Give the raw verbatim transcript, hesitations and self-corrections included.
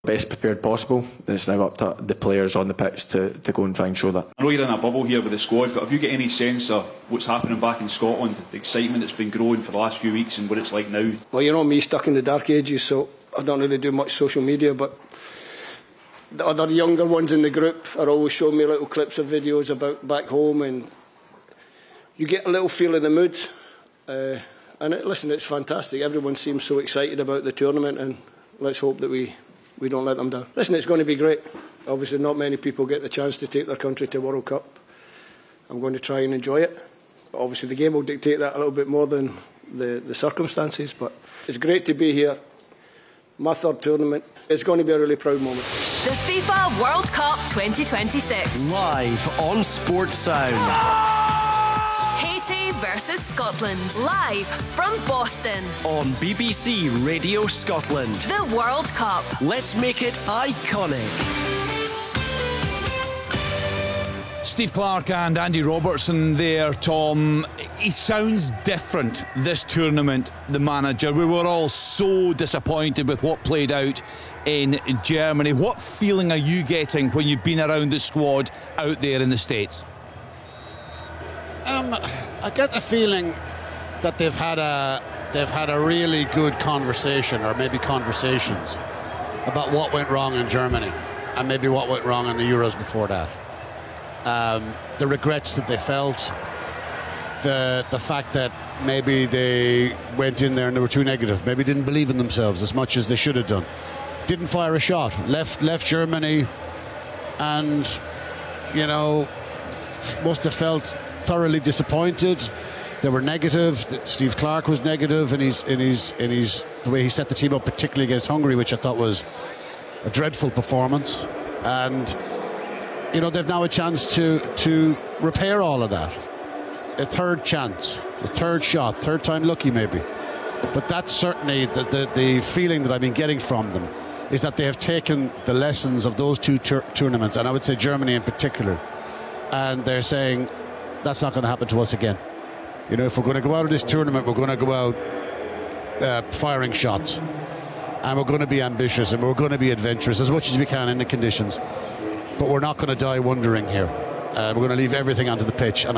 best prepared possible. It's now up to the players on the pitch to, to go and try and show that. I know you're in a bubble here with the squad, but have you got any sense of what's happening back in Scotland, the excitement that's been growing for the last few weeks and what it's like now? Well, you know me, stuck in the dark ages, so I don't really do much social media, but the other younger ones in the group are always showing me little clips of videos about back home, and you get a little feel of the mood. Uh, and it, listen, it's fantastic. Everyone seems so excited about the tournament, and let's hope that we, we don't let them down. Listen, it's going to be great. Obviously, not many people get the chance to take their country to World Cup. I'm going to try and enjoy it. But obviously, the game will dictate that a little bit more than the, the circumstances. But it's great to be here. My third tournament. It's going to be a really proud moment. The FIFA World Cup twenty twenty-six. Live on Sports Sound. Haiti versus Scotland. Live from Boston. On B B C Radio Scotland. The World Cup. Let's make it iconic. Steve Clarke and Andy Robertson there, Tom. He sounds different this tournament, the manager. We were all so disappointed with what played out in Germany. What feeling are you getting when you've been around the squad out there in the States? Um, I get the feeling that they've had a they've had a really good conversation, or maybe conversations, about what went wrong in Germany and maybe what went wrong in the Euros before that. Um, the regrets that they felt, the the fact that maybe they went in there and they were too negative, maybe didn't believe in themselves as much as they should have done, didn't fire a shot, left left Germany, and you know, must have felt thoroughly disappointed. They were negative. Steve Clarke was negative in his in his in his the way he set the team up, particularly against Hungary, which I thought was a dreadful performance. And you know, they've now a chance to to repair all of that. A third chance, a third shot, third time lucky maybe. But that's certainly the, the, the feeling that I've been getting from them, is that they have taken the lessons of those two tur- tournaments, and I would say Germany in particular, and they're saying, that's not going to happen to us again. You know, if we're going to go out of this tournament, we're going to go out uh, firing shots, and we're going to be ambitious, and we're going to be adventurous as much as we can in the conditions. But we're not going to die wondering here. Uh, we're going to leave everything onto the pitch. And